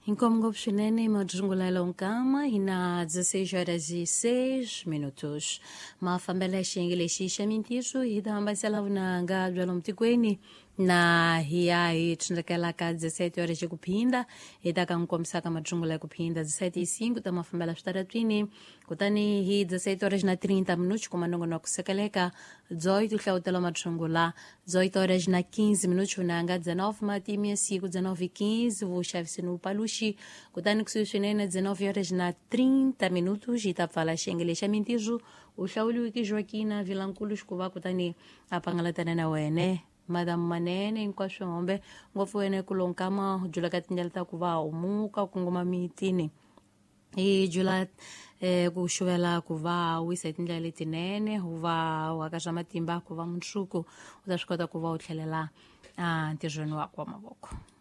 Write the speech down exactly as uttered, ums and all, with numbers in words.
Incômodo swinene madrungulala unkama hina dezesseis horas e seis minutos. Mafambela xingelexisha mintiso hidambasela na ngado alomtikweni na hiya hitrindakelaka dezessete horas de kupinda itaka nkomsaka madrungula kupinda dezessete e cinco tama fambela staratwini kutani hi dezessete horas na trinta minutos kumanongo na kusekeleka dezoito hlautela madrungula dezoito horas na quinze minutos unanga dezenove matimia siku dezenove e quinze vuxavisinu paluxi kutani kusuxinene dezenove horas na trinta minutos itapfala xengelexxa mintizo uhlauli wiki joaquina vilanculos kuva kutani apangalatana na wene Madam Manene inkwasho ngombe ngofu wene kulonkama jula katinjalta kuva umuka kungoma mitini i jula eh, kushuvela kuva wisa itinjali tinene uva wakasha matimba kuva mshuku utashikota kuva uthelela ah, ntijweni wako wa maboko.